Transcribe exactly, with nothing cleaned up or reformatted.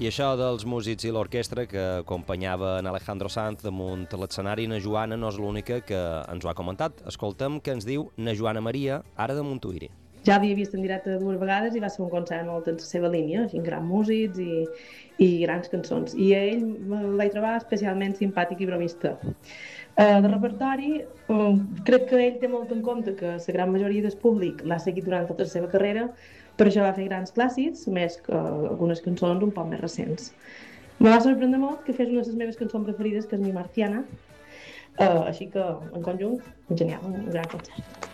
I això dels músics i l'orquestra que acompanyava en Alejandro Sanz damunt l'escenari, na Joana no és l'única que ens ho ha comentat. Escoltem què ens diu na Joana Maria, ara de Montuïri. Ja l'havia vist en directe dues vegades i va ser un concert molt en la seva línia, així, grans músics i, i grans cançons. I a ell el vaig trobar especialment simpàtic i bromista. Uh, de repertori, um, crec que ell té molt en compte que la gran majoria del públic l'ha seguit durant tota la seva carrera, per això va fer grans clàssics, més que algunes cançons un poc més recents. Me va sorprendre molt que fes una de les meves cançons preferides, que és Mi Marciana, uh, així que, en conjunt, genial, un gran concert.